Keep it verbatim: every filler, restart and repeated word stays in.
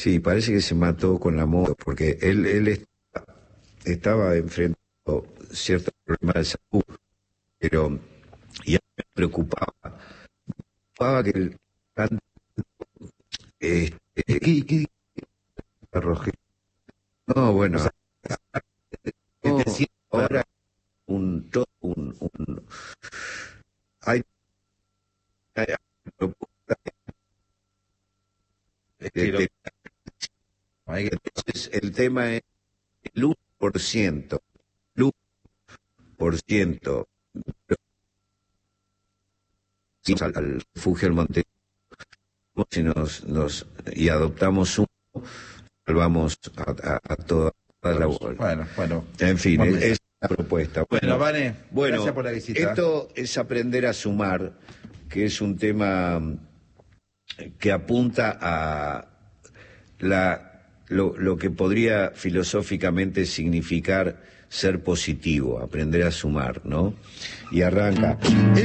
Sí, parece que se mató con la moto, porque él, él estaba, estaba enfrentando ciertos problemas de salud, pero ya me preocupaba, preocupaba que el cantante, este, ¿Qué, qué, Rogelio, no, o bueno, sea, que no, te siento, ahora un, todo un, un hay, hay propuestas de, que lo, de- hay que- entonces el tema es el uno por ciento, el uno por ciento al, al refugio del Monte, si nos, nos y adoptamos uno, salvamos a, a, a toda, toda la bola. bueno, bueno, En fin, buen es, mensaje. es la propuesta. Bueno, Bueno, Vane, bueno, gracias por la visita. esto es aprender a sumar, que es un tema que apunta a la, lo, lo que podría filosóficamente significar ser positivo, aprender a sumar, ¿no? Y arranca.